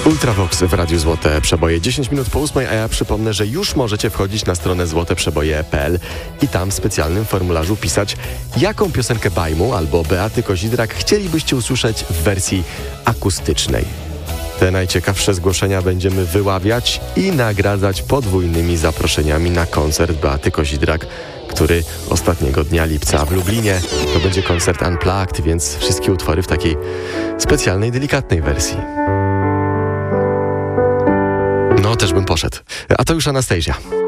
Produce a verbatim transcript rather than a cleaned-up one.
Ultravox w Radiu Złote Przeboje. dziesięć minut po ósmej, a ja przypomnę, że już możecie wchodzić na stronę złote przeboje kropka p l i tam w specjalnym formularzu pisać, jaką piosenkę Bajmu albo Beaty Kozidrak chcielibyście usłyszeć w wersji akustycznej. Te najciekawsze zgłoszenia będziemy wyławiać i nagradzać podwójnymi zaproszeniami na koncert Beaty Kozidrak, który ostatniego dnia lipca w Lublinie. To będzie koncert Unplugged, więc wszystkie utwory w takiej specjalnej, delikatnej wersji. No, też bym poszedł. A to już Anastasia.